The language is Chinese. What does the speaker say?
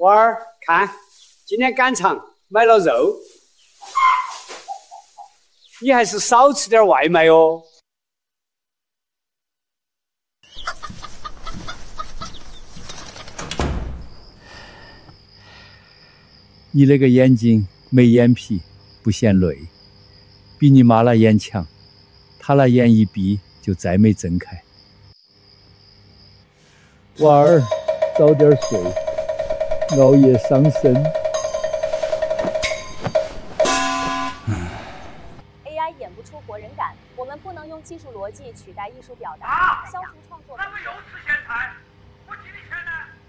娃儿，看，今天赶场买了肉，你还是少吃点外卖哦。 你那个眼睛没眼皮，不嫌累，比你妈那眼强，她那眼一闭就再没睁开。娃儿，早点睡，熬夜伤身。 AI 演不出活人感，我们不能用技术逻辑取代艺术表达，消除创作本身。